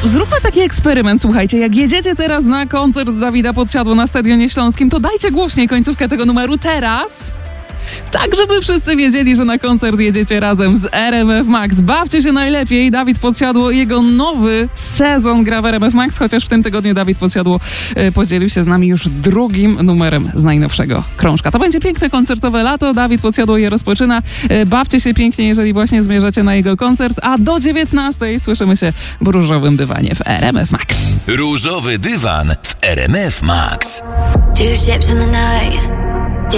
Zróbmy taki eksperyment, słuchajcie, jak jedziecie teraz na koncert Dawida Podsiadło na Stadionie Śląskim, to dajcie głośniej końcówkę tego numeru teraz, tak żeby wszyscy wiedzieli, że na koncert jedziecie razem z RMF Max. Bawcie się najlepiej. Dawid Podsiadło i jego nowy sezon gra w RMF Max, chociaż w tym tygodniu Dawid Podsiadło podzielił się z nami już drugim numerem z najnowszego krążka. To będzie piękne koncertowe lato. Dawid Podsiadło je rozpoczyna. Bawcie się pięknie, jeżeli właśnie zmierzacie na jego koncert, a do 19:00 słyszymy się w Różowym Dywanie w RMF Max. Różowy Dywan w RMF Max. Two ships in the night.